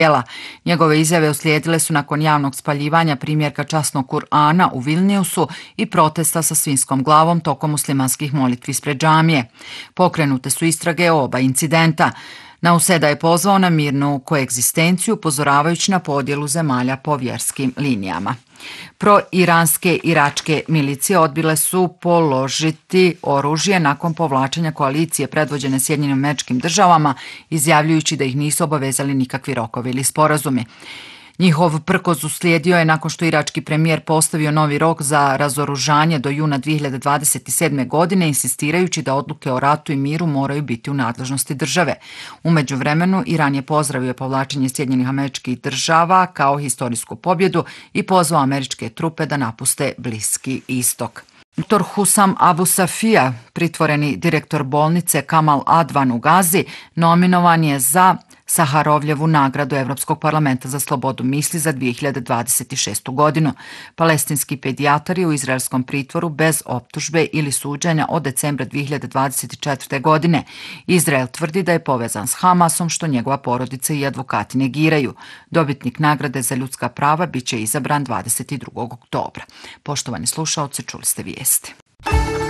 djela. Njegove izjave uslijedile su nakon javnog spaljivanja primjerka časnog Kur'ana u Vilniusu i protesta sa svinjskom glavom tokom muslimanskih molitvi ispred džamije. Pokrenute su istrage o oba incidenta. Nauseda je pozvao na mirnu koegzistenciju, upozoravajući na podjelu zemalja po vjerskim linijama. Pro-iranske iračke milicije odbile su položiti oružje nakon povlačenja koalicije predvođene Sjedinjenim Američkim Državama, izjavljujući da ih nisu obavezali nikakvi rokovi ili sporazumi. Njihov prkos uslijedio je nakon što irački premijer postavio novi rok za razoružanje do juna 2027. godine, insistirajući da odluke o ratu i miru moraju biti u nadležnosti države. U međuvremenu, Iran je pozdravio povlačenje Sjedinjenih Američkih Država kao historijsku pobjedu i pozvao američke trupe da napuste Bliski istok. Dr. Hussam Abu Safia, pritvoreni direktor bolnice Kamal Advan u Gazi, nominovan je za Saharovljevu nagradu Europskog parlamenta za slobodu misli za 2026. godinu. Palestinski pedijatar je u izraelskom pritvoru bez optužbe ili suđenja od decembra 2024. godine. Izrael tvrdi da je povezan s Hamasom, što njegova porodica i advokati negiraju. Dobitnik nagrade za ljudska prava bit će izabran 22. oktobra. Poštovani slušaoci, čuli ste vijesti.